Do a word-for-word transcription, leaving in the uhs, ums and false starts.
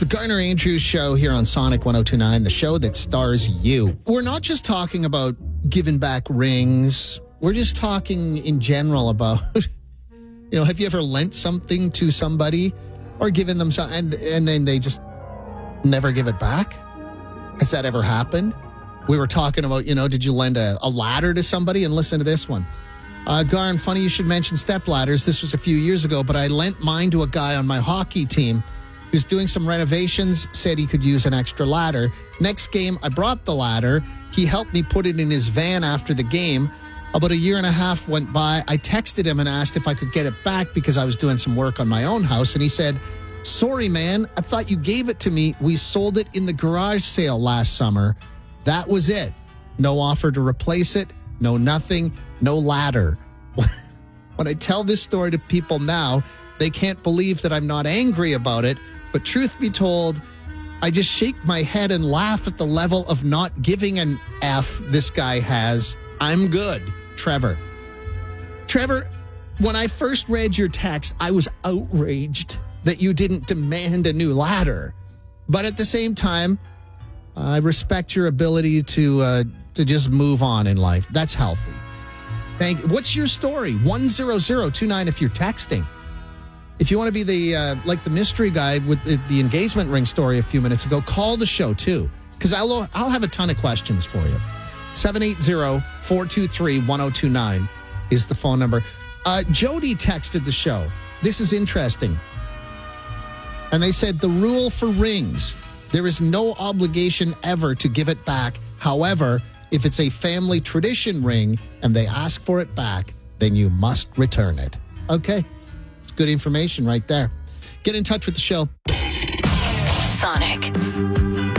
the Garner Andrews Show here on Sonic one oh two point nine, the show that stars you. We're not just talking about giving back rings. We're just talking in general about, you know, have you ever lent something to somebody or given them something and, and then they just never give it back? Has that ever happened? We were talking about, you know, did you lend a, a ladder to somebody? And listen to this one. Uh, Garn, funny you should mention step ladders. This was a few years ago, but I lent mine to a guy on my hockey team. He was doing some renovations, said he could use an extra ladder. Next game, I brought the ladder. He helped me put it in his van after the game. About a year and a half went by. I texted him and asked if I could get it back because I was doing some work on my own house. And he said, sorry, man, I thought you gave it to me. We sold it in the garage sale last summer. That was it. No offer to replace it. No nothing. No ladder. When I tell this story to people now, they can't believe that I'm not angry about it. But truth be told, I just shake my head and laugh at the level of not giving an F this guy has. I'm good. Trevor. Trevor, when I first read your text, I was outraged that you didn't demand a new ladder. But at the same time, I respect your ability to uh, to just move on in life. That's healthy. Thank you. What's your story? one zero zero two nine if you're texting. If you want to be the uh, like the mystery guy with the, the engagement ring story a few minutes ago, call the show too, because I'll I'll have a ton of questions for you. seven eight zero, four two three, one zero two nine is the phone number. Uh, Jody texted the show. This is interesting. And they said the rule for rings, there is no obligation ever to give it back. However, if it's a family tradition ring and they ask for it back, then you must return it. Okay. It's good information right there. Get in touch with the show. Sonic.